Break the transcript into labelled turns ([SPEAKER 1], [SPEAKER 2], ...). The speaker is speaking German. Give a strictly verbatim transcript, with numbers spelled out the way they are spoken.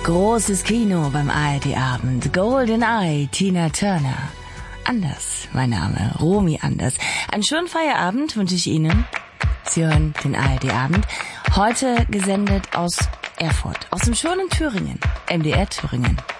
[SPEAKER 1] Großes Kino beim A R D-Abend. Golden Eye, Tina Turner. Anders, mein Name, Romy Anders. Einen schönen Feierabend wünsche ich Ihnen. Sie hören den A R D-Abend. Heute gesendet aus Erfurt, aus dem schönen Thüringen, M D R Thüringen.